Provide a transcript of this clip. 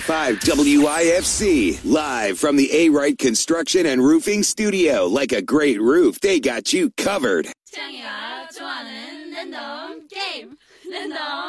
101.5 WIFC, live from the A-Right Construction and Roofing Studio. Like a great roof, they got you covered. 창이가 좋아하는 랜덤 게임. 랜덤